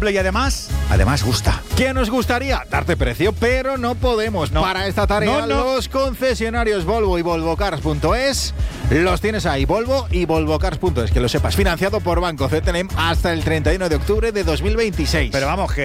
cumple y además gusta. ¿Qué nos gustaría? Darte precio, pero no podemos. No. Para esta tarea, los concesionarios Volvo y volvocars.es los tienes ahí. Volvo y volvocars.es, que lo sepas. Financiado por Banco CTLM hasta el 31 de octubre de 2026. Pero vamos, que